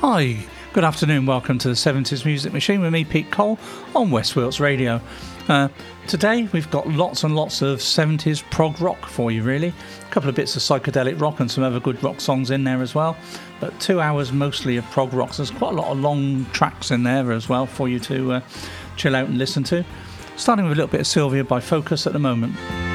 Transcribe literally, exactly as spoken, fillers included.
Hi, good afternoon, welcome to the seventies Music Machine with me, Pete Cole, on West Wilts Radio. Uh, today we've got lots and lots of seventies prog rock for you, really. A couple of bits of psychedelic rock and some other good rock songs in there as well. But two hours mostly of prog rock. So there's quite a lot of long tracks in there as well for you to uh, chill out and listen to. Starting with a little bit of Sylvia by Focus at the moment.